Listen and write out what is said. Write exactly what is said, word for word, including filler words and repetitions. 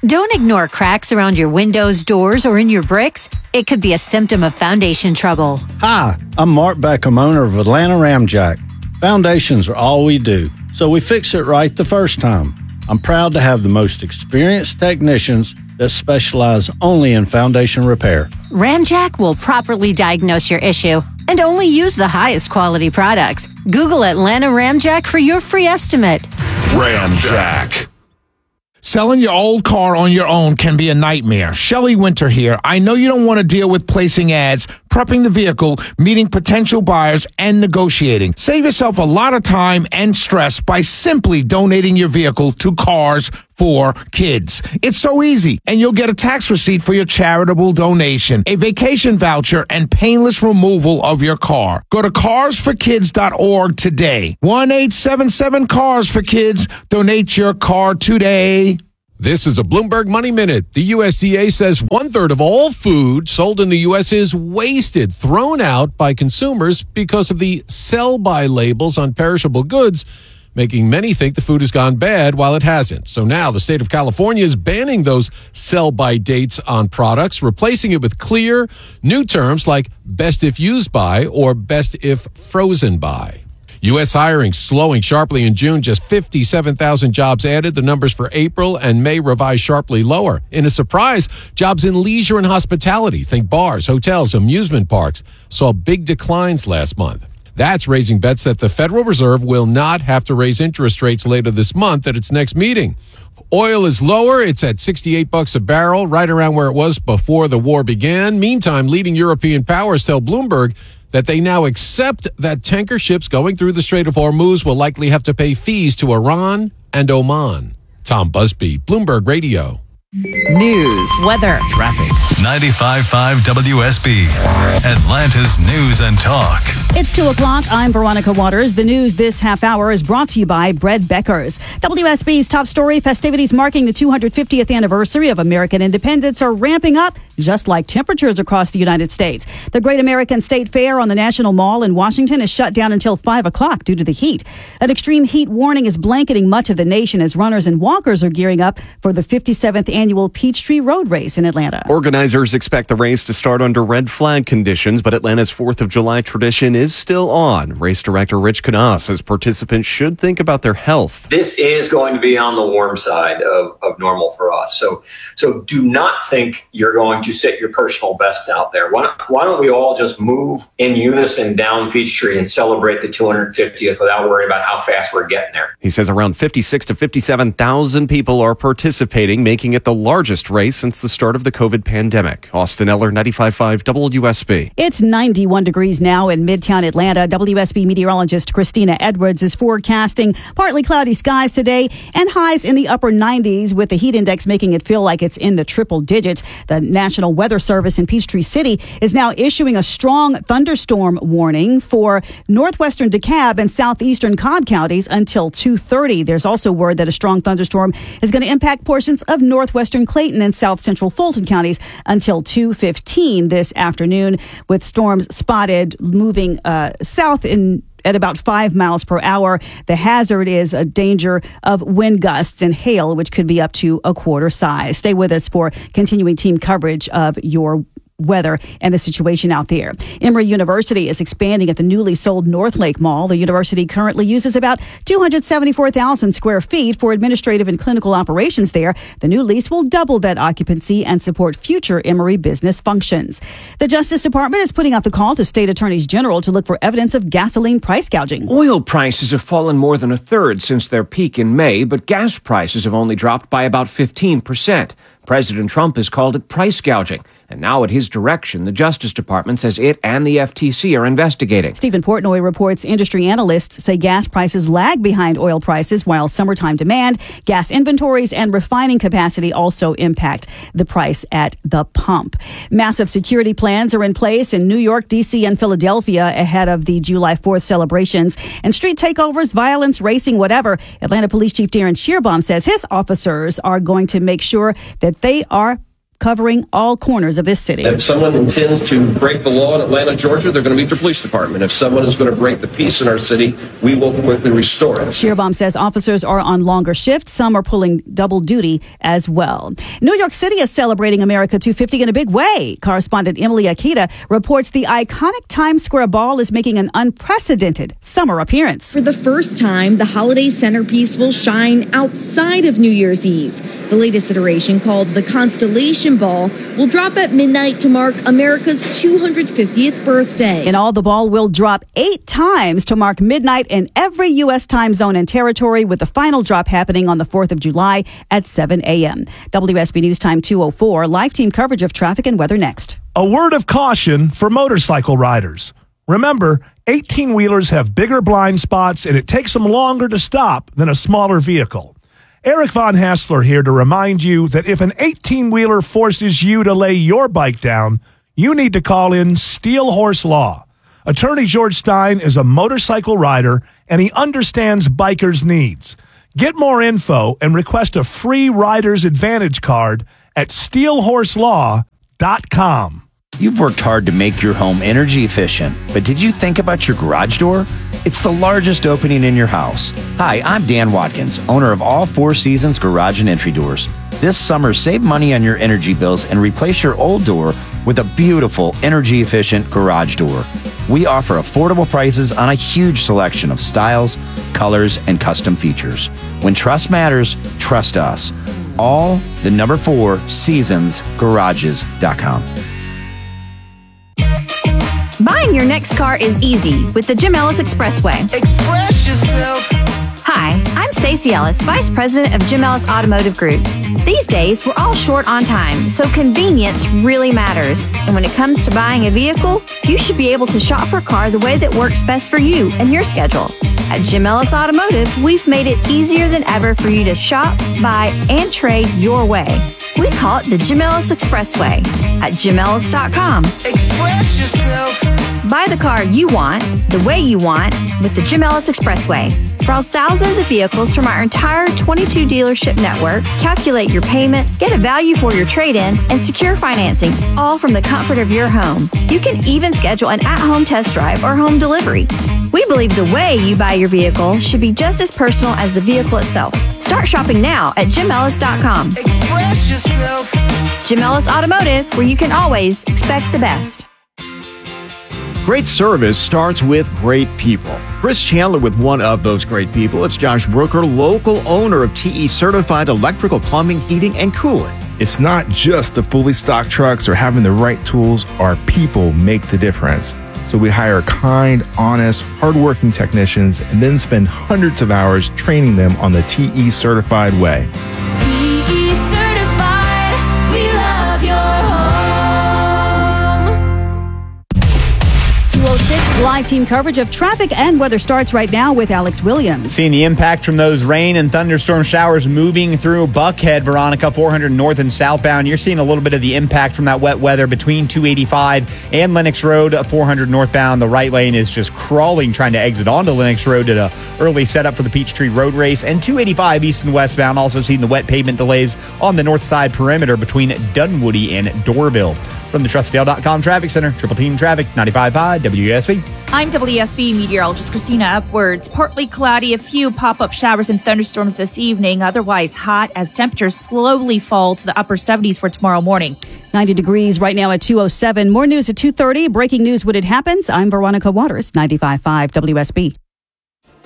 Don't ignore cracks around your windows, doors, or in your bricks. It could be a symptom of foundation trouble. Hi, I'm Mark Beckham, owner of Atlanta Ramjack. Foundations are all we do, so we fix it right the first time. I'm proud to have the most experienced technicians that specialize only in foundation repair. Ramjack will properly diagnose your issue and only use the highest quality products. Google Atlanta Ramjack for your free estimate. Ramjack. Selling your old car on your own can be a nightmare. Shelley Winter here. I know you don't want to deal with placing ads, prepping the vehicle, meeting potential buyers, and negotiating. Save yourself a lot of time and stress by simply donating your vehicle to Cars for Kids. It's so easy, and you'll get a tax receipt for your charitable donation, a vacation voucher, and painless removal of your car. Go to cars for kids dot org today. one eight seven seven cars for kids. Donate your car today. This is a Bloomberg Money Minute. The U S D A says one-third of all food sold in the U S is wasted, thrown out by consumers because of the sell-by labels on perishable goods, making many think the food has gone bad while it hasn't. So now the state of California is banning those sell-by dates on products, replacing it with clear, new terms like best if used by or best if frozen by. U S hiring slowing sharply in June, just fifty-seven thousand jobs added. The numbers for April and May revised sharply lower. In a surprise, jobs in leisure and hospitality, think bars, hotels, amusement parks, saw big declines last month. That's raising bets that the Federal Reserve will not have to raise interest rates later this month at its next meeting. Oil is lower. It's at sixty-eight bucks a barrel, right around where it was before the war began. Meantime, leading European powers tell Bloomberg that they now accept that tanker ships going through the Strait of Hormuz will likely have to pay fees to Iran and Oman. Tom Busby, Bloomberg Radio. News, weather, traffic. ninety-five point five W S B, Atlanta's News and Talk. It's two o'clock. I'm Veronica Waters. The news this half hour is brought to you by Bread Beckers. W S B's top story, festivities marking the two hundred fiftieth anniversary of American independence are ramping up, just like temperatures across the United States. The Great American State Fair on the National Mall in Washington is shut down until five o'clock due to the heat. An extreme heat warning is blanketing much of the nation as runners and walkers are gearing up for the fifty-seventh annual Peachtree Road Race in Atlanta. Organizers expect the race to start under red flag conditions, but Atlanta's fourth of July tradition is still on. Race director Rich Knaus says participants should think about their health. This is going to be on the warm side of, of normal for us. So so do not think you're going to set your personal best out there. Why don't, why don't we all just move in unison down Peachtree and celebrate the two hundred fiftieth without worrying about how fast we're getting there? He says around fifty-six to fifty-seven thousand people are participating, making it the largest race since the start of the COVID pandemic. Austin Eller, ninety-five point five W S B. It's ninety-one degrees now in Midtown Atlanta. W S B meteorologist Christina Edwards is forecasting partly cloudy skies today and highs in the upper nineties, with the heat index making it feel like it's in the triple digits. The National Weather Service in Peachtree City is now issuing a strong thunderstorm warning for northwestern DeKalb and southeastern Cobb counties until two thirty. There's also word that a strong thunderstorm is going to impact portions of northwestern Clayton and south central Fulton counties until two fifteen this afternoon, with storms spotted moving uh, south in at about five miles per hour. The hazard is a danger of wind gusts and hail, which could be up to a quarter size. Stay with us for continuing team coverage of your weather and the situation out there. Emory University is expanding at the newly sold North Lake Mall. The university currently uses about two hundred seventy-four thousand square feet for administrative and clinical operations there. The new lease will double that occupancy and support future Emory business functions. The Justice Department is putting out the call to state attorneys general to look for evidence of gasoline price gouging. Oil prices have fallen more than a third since their peak in May, but gas prices have only dropped by about fifteen percent. President Trump has called it price gouging. And now at his direction, the Justice Department says it and the F T C are investigating. Stephen Portnoy reports industry analysts say gas prices lag behind oil prices, while summertime demand, gas inventories, and refining capacity also impact the price at the pump. Massive security plans are in place in New York, D C, and Philadelphia ahead of the July fourth celebrations. And street takeovers, violence, racing, whatever, Atlanta Police Chief Darren Shearbaum says his officers are going to make sure that they are covering all corners of this city. If someone intends to break the law in Atlanta, Georgia, they're going to meet their police department. If someone is going to break the peace in our city, we will quickly restore it. Schierbaum says officers are on longer shifts. Some are pulling double duty as well. New York City is celebrating America two fifty in a big way. Correspondent Emily Akita reports the iconic Times Square Ball is making an unprecedented summer appearance. For the first time, the holiday centerpiece will shine outside of New Year's Eve. The latest iteration, called the Constellation Ball, will drop at midnight to mark America's two hundred fiftieth birthday. In all, the ball will drop eight times to mark midnight in every U S time zone and territory, with the final drop happening on the fourth of July at seven a.m. W S B News Time two oh four, live team coverage of traffic and weather next. A word of caution for motorcycle riders. Remember, eighteen-wheelers have bigger blind spots and it takes them longer to stop than a smaller vehicle. Eric Von Hassler here to remind you that if an eighteen-wheeler forces you to lay your bike down, you need to call in Steel Horse Law. Attorney George Stein is a motorcycle rider and he understands bikers' needs. Get more info and request a free Rider's Advantage card at steel horse law dot com. You've worked hard to make your home energy efficient, but did you think about your garage door? It's the largest opening in your house. Hi, I'm Dan Watkins, owner of All Four Seasons Garage and Entry Doors. This summer, save money on your energy bills and replace your old door with a beautiful, energy-efficient garage door. We offer affordable prices on a huge selection of styles, colors, and custom features. When trust matters, trust us. All the number four seasons garages dot com. Buying your next car is easy with the Jim Ellis Expressway. Express yourself. Hi, I'm Stacey Ellis, Vice President of Jim Ellis Automotive Group. These days, we're all short on time, so convenience really matters. And when it comes to buying a vehicle, you should be able to shop for a car the way that works best for you and your schedule. At Jim Ellis Automotive, we've made it easier than ever for you to shop, buy, and trade your way. We call it the Jim Ellis Expressway at jim ellis dot com. Express yourself. Buy the car you want, the way you want, with the Jim Ellis Expressway. Browse thousands of vehicles from our entire twenty-two dealership network, calculate your payment, get a value for your trade-in, and secure financing, all from the comfort of your home. You can even schedule an at-home test drive or home delivery. We believe the way you buy your vehicle should be just as personal as the vehicle itself. Start shopping now at jim ellis dot com. Express yourself. Jim Ellis Automotive, where you can always expect the best. Great service starts with great people. Chris Chandler with one of those great people. It's Josh Brooker, local owner of T E Certified Electrical Plumbing, Heating, and Cooling. It's not just the fully stocked trucks or having the right tools. Our people make the difference. So we hire kind, honest, hardworking technicians and then spend hundreds of hours training them on the T E Certified way. T E certified. We love your home. two oh six live team coverage of traffic and weather starts right now with Alex Williams. Seeing the impact from those rain and thunderstorm showers moving through Buckhead, Veronica, four hundred north and southbound. You're seeing a little bit of the impact from that wet weather between two eighty-five and Lennox Road, four hundred northbound. The right lane is just crawling trying to exit onto Lennox Road at an early setup for the Peachtree Road Race. And two eighty-five east and westbound, also seeing the wet pavement delays on the north side perimeter between Dunwoody and Dorville. From the trust dale dot com Traffic Center, Triple Team Traffic, ninety-five point five W S B. I'm W S B meteorologist Christina Upwards. Partly cloudy, a few pop-up showers and thunderstorms this evening. Otherwise hot as temperatures slowly fall to the upper seventies for tomorrow morning. ninety degrees right now at two oh seven. More news at two thirty. Breaking news when it happens. I'm Veronica Waters, ninety-five point five W S B.